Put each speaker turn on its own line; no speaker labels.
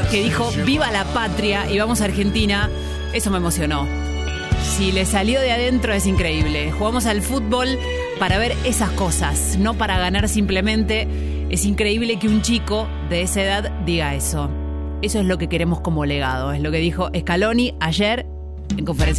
que dijo viva la patria y vamos a Argentina, eso me emocionó. Si le salió de adentro es increíble. Jugamos al fútbol para ver esas cosas, no para ganar simplemente. Es increíble que un chico de esa edad diga eso. Eso es lo que queremos como legado, es lo que dijo Scaloni ayer en conferencia.